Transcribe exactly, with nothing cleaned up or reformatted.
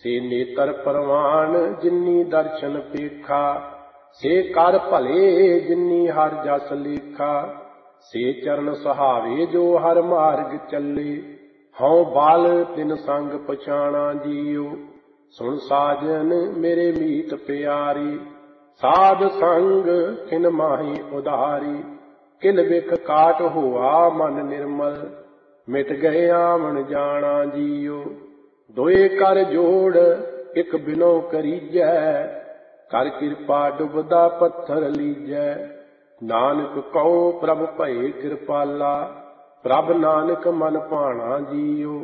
से नेतर परवान जिन्नी दर्शन पेखा, से कर भले जिन्नी हर जस लेखा, से चरण सहावे जो हर मार्ग चले, हौं बाल तिन संग पछाणा जियो। सुन साजन मेरे मीत प्यारी, साध संग किन माही उधारी, किल बिख काट हुआ मन निर्मल, मिट गए आवन जाना जियो। दोए कर जोड़ इक बिनो करीजै, कर कृपा डुबदा पत्थर लीजै। नानक कहो प्रभ भये कृपाला, प्रभ नानक मन भाना जियो।